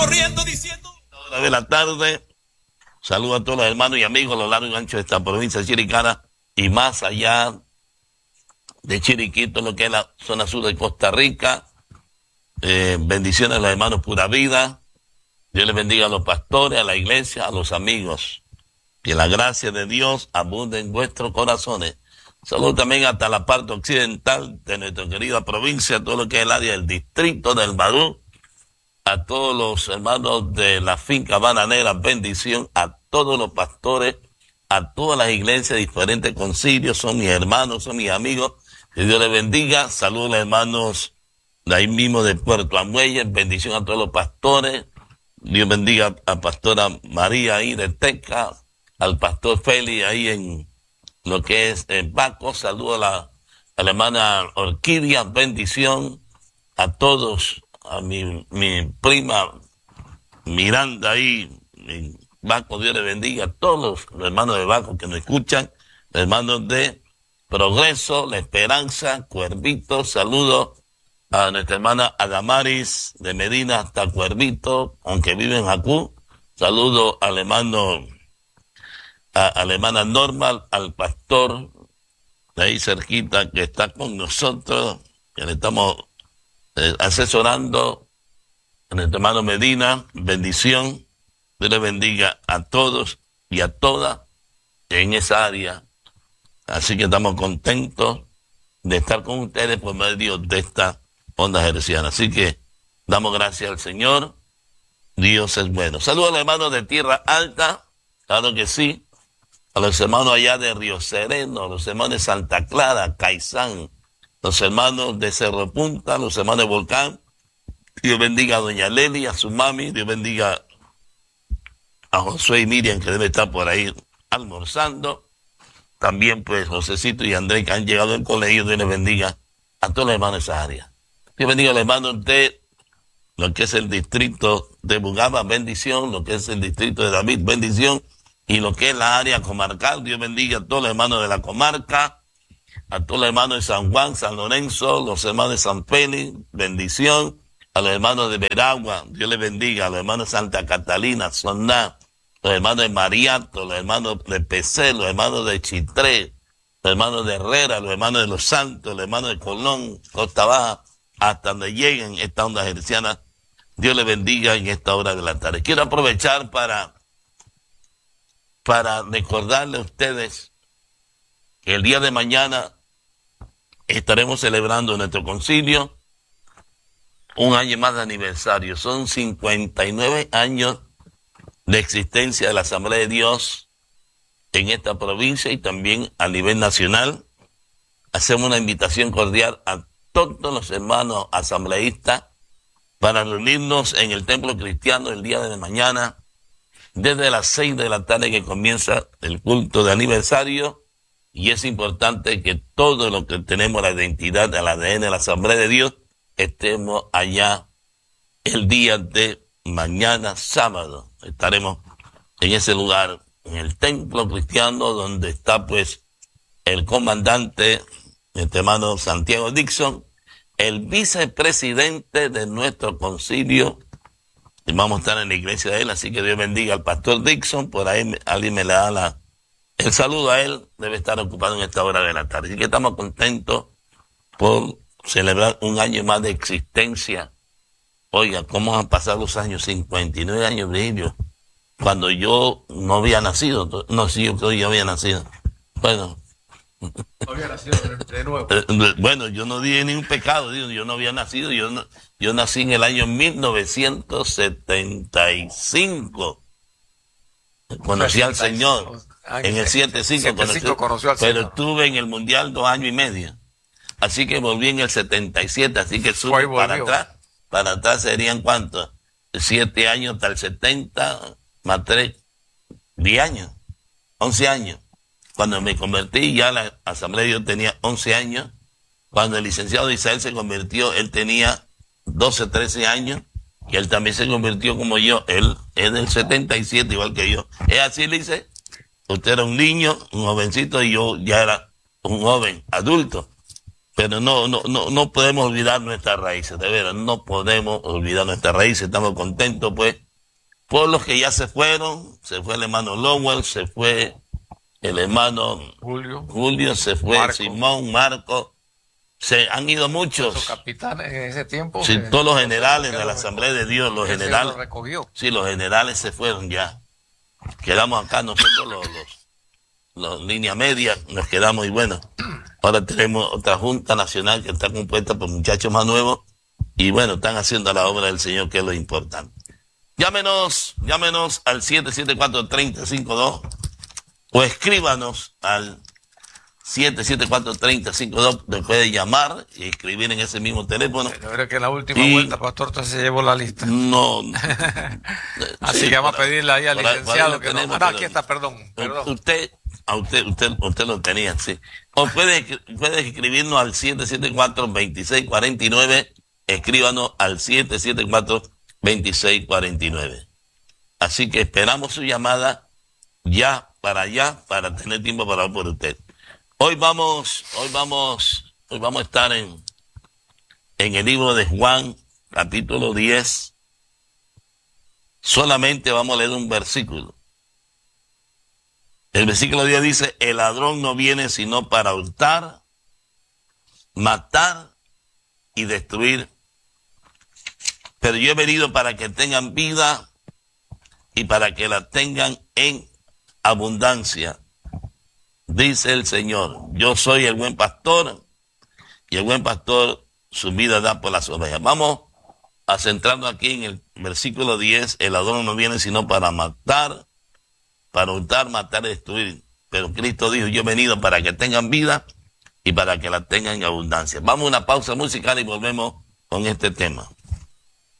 corriendo diciendo. De la tarde, saludo a todos los hermanos y amigos a lo largo y ancho de esta provincia de Chiricana y más allá de Chiriquito, lo que es la zona sur de Costa Rica. Bendiciones a los hermanos Pura Vida. Dios les bendiga a los pastores, a la iglesia, a los amigos. Que la gracia de Dios abunde en vuestros corazones. Saludo también hasta la parte occidental de nuestra querida provincia, todo lo que es el área del distrito del Barú. A todos los hermanos de la finca bananera, bendición a todos los pastores, a todas las iglesias, diferentes concilios, son mis hermanos, son mis amigos, que Dios les bendiga. Saludos a los hermanos de ahí mismo de Puerto Amuelles, bendición a todos los pastores, Dios bendiga a pastora María ahí de Teca, al pastor Félix ahí en lo que es Baco, saludo a la hermana Orquídea, bendición a todos, a mi prima Miranda ahí en Baco, Dios le bendiga a todos los hermanos de Baco que nos escuchan, hermanos de Progreso, La Esperanza, Cuervito, saludos a nuestra hermana Adamaris de Medina hasta Cuervito, aunque vive en Jacú, saludos al hermano, a la hermana Normal, al pastor de ahí cerquita que está con nosotros, que le estamos asesorando, a nuestro hermano Medina, bendición, Dios le bendiga a todos y a todas en esa área. Así que estamos contentos de estar con ustedes por medio de esta onda heresiana. Así que damos gracias al Señor, Dios es bueno. Saludos a los hermanos de Tierra Alta, claro que sí, a los hermanos allá de Río Sereno, a los hermanos de Santa Clara, Caizán, los hermanos de Cerro Punta, los hermanos de Volcán. Dios bendiga a doña Leli, a su mami, Dios bendiga a Josué y Miriam, que debe estar por ahí almorzando. También pues Josecito y Andrés, que han llegado al colegio. Dios les bendiga a todos los hermanos de esa área. Dios bendiga a los hermanos de lo que es el distrito de Bugaba, bendición, lo que es el distrito de David, bendición, y lo que es la área comarcal. Dios bendiga a todos los hermanos de la comarca, a todos los hermanos de San Juan, San Lorenzo, los hermanos de San Félix, bendición, a los hermanos de Veragua, Dios les bendiga, a los hermanos de Santa Catalina, Soná, los hermanos de Mariato, los hermanos de Pecé, los hermanos de Chitré, los hermanos de Herrera, los hermanos de Los Santos, los hermanos de Colón, Costa Baja, hasta donde lleguen esta onda heresiana. Dios les bendiga en esta hora de la tarde. Quiero aprovechar para recordarle a ustedes que el día de mañana estaremos celebrando nuestro concilio, un año más de aniversario. Son 59 años de existencia de la Asamblea de Dios en esta provincia y también a nivel nacional. Hacemos una invitación cordial a todos los hermanos asambleístas para reunirnos en el templo cristiano el día de mañana, desde las 6 de la tarde que comienza el culto de aniversario. Y es importante que todos los que tenemos la identidad, el ADN de la Asamblea de Dios, estemos allá el día de mañana, sábado. Estaremos en ese lugar, en el templo cristiano, donde está pues el comandante, nuestro hermano Santiago Dixon, el vicepresidente de nuestro concilio, y vamos a estar en la iglesia de él, así que Dios bendiga al pastor Dixon. Por ahí alguien me le da el saludo a él, debe estar ocupado en esta hora de la tarde. Así que estamos contentos por celebrar un año más de existencia. Oiga, ¿cómo han pasado los años? 59 años, Virgilio. Cuando yo no había nacido, no, sí, yo creo que yo había nacido. Bueno. No había nacido de nuevo. Bueno, yo no dije ni un pecado, digo, yo no había nacido, yo nací en el año 1975. Conocí al Señor. En el 75 conoció al Señor. Pero estuve en el Mundial 2 años y medio. Así que volví en el 77, así que sube para atrás. Para atrás serían ¿cuántos? 7 años hasta el 70, más 3, 10 años, 11 años. Cuando me convertí, ya la Asamblea de Dios tenía 11 años. Cuando el licenciado Isael se convirtió, él tenía 12, 13 años. Y él también se convirtió como yo. Él es del 77, igual que yo. Es así, le dice. Usted era un niño, un jovencito, y yo ya era un joven adulto. Pero no podemos olvidar nuestras raíces, de veras, no podemos olvidar nuestras raíces. Estamos contentos, pues, por los que ya se fueron. Se fue el hermano Lowell, se fue el hermano Julio, se fue Marco. Simón, Marco. Se han ido Los muchos. capitanes en ese tiempo. Sí, todos los generales de la Asamblea de Dios, los generales. Lo recogió. Sí, los generales se fueron ya. Quedamos acá nosotros los línea media, nos quedamos y bueno, ahora tenemos otra Junta Nacional que está compuesta por muchachos más nuevos y bueno, están haciendo la obra del Señor, que es lo importante. Llámenos al 774-3052 o escríbanos al 774-3052, nos puede llamar y escribir en ese mismo teléfono. Yo creo que en la última vuelta, pastor, entonces se llevó la lista. No. Así Sí, que vamos a pedirle ahí al licenciado que tenemos, no. Aquí está, perdón. Usted lo tenía, sí. O puede escribirnos al 774-2649, escríbanos al 774-2649. Así que esperamos su llamada para tener tiempo para hablar por usted. Hoy vamos a estar en el libro de Juan, capítulo 10. Solamente vamos a leer un versículo. El versículo 10 dice: el ladrón no viene sino para hurtar, matar y destruir. Pero yo he venido para que tengan vida y para que la tengan en abundancia. Dice el Señor: yo soy el buen pastor y el buen pastor su vida da por las ovejas. Vamos a centrarnos aquí en el versículo 10. El ladrón no viene sino para matar, para hurtar, matar y destruir. Pero Cristo dijo: yo he venido para que tengan vida y para que la tengan en abundancia. Vamos a una pausa musical y volvemos con este tema.